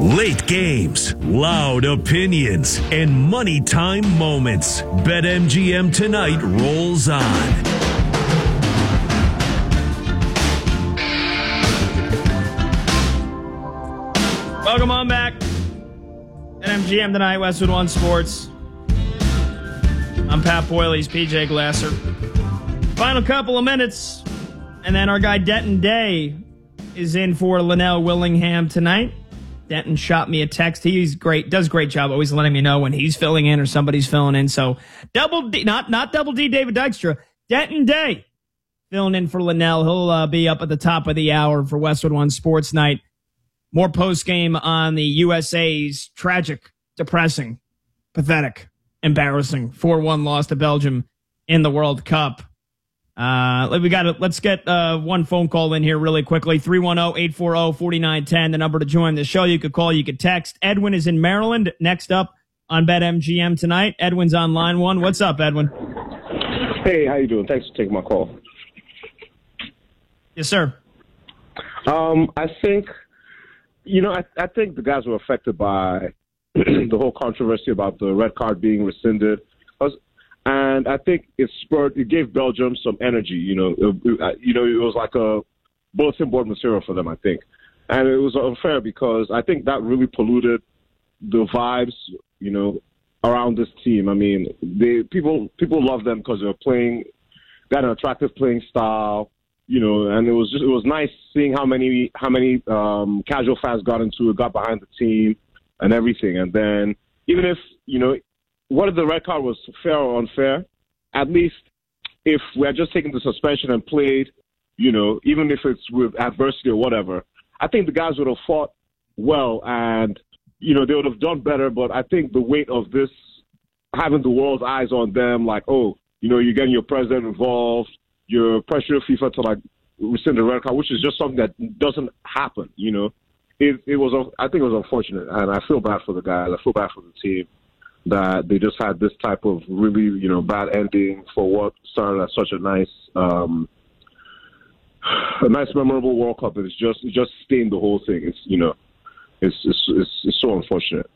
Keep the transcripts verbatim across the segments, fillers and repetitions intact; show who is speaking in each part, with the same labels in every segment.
Speaker 1: Late games, loud opinions, and money time moments. BetMGM Tonight rolls on.
Speaker 2: Welcome on back. BetMGM Tonight, Westwood One Sports. I'm Pat Boyle. He's P J Glasser. Final couple of minutes, and then our guy Denton Day is in for Linnell Willingham tonight. Denton shot me a text. He's great, does a great job always letting me know when he's filling in or somebody's filling in. So double D, not not double D David Dykstra, Denton Day filling in for Linnell. He'll uh, be up at the top of the hour for Westwood One Sports Night. More post game on the U S A's tragic, depressing, pathetic, embarrassing four one loss to Belgium in the World Cup. Uh, we got to, let's get, uh, one phone call in here really quickly. three one zero, eight four zero, four nine one zero, the number to join the show. You could call, you could text. Edwin is in Maryland. Next up on BetMGM Tonight. Edwin's on line one. What's up, Edwin?
Speaker 3: Hey, how you doing? Thanks for taking my call.
Speaker 2: Yes, sir.
Speaker 3: Um, I think, you know, I, I think the guys were affected by the whole controversy about the red card being rescinded. And I think it spurred, it gave Belgium some energy, you know. It, it, you know, it was like a bulletin board material for them, I think. And it was unfair because I think that really polluted the vibes, you know, around this team. I mean, they people people love them because they were playing, got an attractive playing style, you know, and it was just, it was nice seeing how many how many um, casual fans got into it, got behind the team and everything. And then even if, you know, whether the red card was fair or unfair, at least if we had just taken the suspension and played, you know, even if it's with adversity or whatever, I think the guys would have fought well and, you know, they would have done better. But I think the weight of this, having the world's eyes on them, like, oh, you know, you're getting your president involved, you're pressuring FIFA to, like, rescind the red card, which is just something that doesn't happen, you know. It, it was, I think it was unfortunate, and I feel bad for the guys. I feel bad for the team that they just had this type of really, you know, bad ending for what started as such a nice, um, a nice memorable World Cup. It's just, it just stained the whole thing. It's, you know, it's, it's, it's, it's so unfortunate.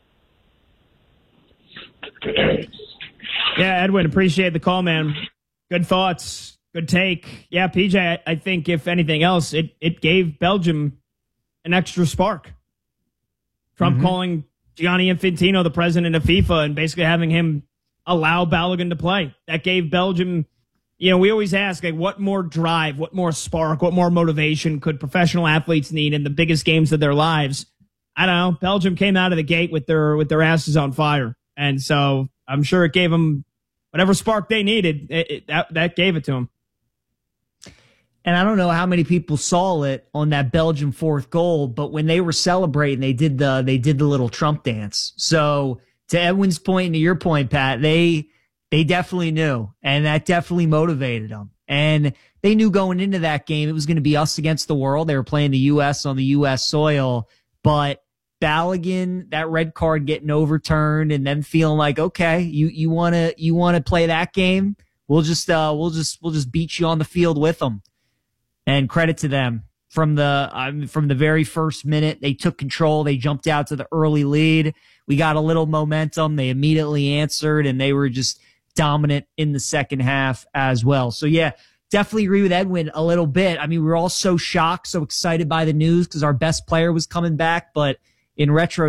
Speaker 2: Yeah, Edwin, appreciate the call, man. Good thoughts. Good take. Yeah, P J, I, I think if anything else, it, it gave Belgium an extra spark. Trump mm-hmm. calling Gianni Infantino the president of FIFA and basically having him allow Balogun to play. That gave Belgium, you know, we always ask, like, what more drive, what more spark, what more motivation could professional athletes need in the biggest games of their lives? I don't know. Belgium came out of the gate with their with their asses on fire. And so I'm sure it gave them whatever spark they needed. It, it, that, that gave it to them.
Speaker 4: And I don't know how many people saw it on that Belgium fourth goal, but when they were celebrating, they did the they did the little Trump dance. So to Edwin's point and to your point, Pat, they they definitely knew, and that definitely motivated them. And they knew going into that game it was going to be us against the world. They were playing the U S on the U S soil, but Balogun, that red card getting overturned, and then feeling like, okay, you you want to you want to play that game? We'll just uh we'll just we'll just beat you on the field with them. And credit to them from the um, from the very first minute. They took control. They jumped out to the early lead. We got a little momentum. They immediately answered, and they were just dominant in the second half as well. So, yeah, definitely agree with Edwin a little bit. I mean, we were all so shocked, so excited by the news because our best player was coming back. But in retro,